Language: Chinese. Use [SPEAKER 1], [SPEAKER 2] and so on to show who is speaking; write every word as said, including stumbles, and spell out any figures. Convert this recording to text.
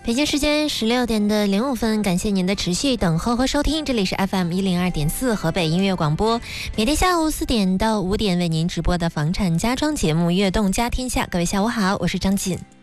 [SPEAKER 1] 北京时间十六点的零五分，感谢您的持续等候和收听，这里是 F M 一零二点四河北音乐广播，每天下午四点到五点为您直播的房产家装节目《悦动家天下》。各位下午好，我是张锦。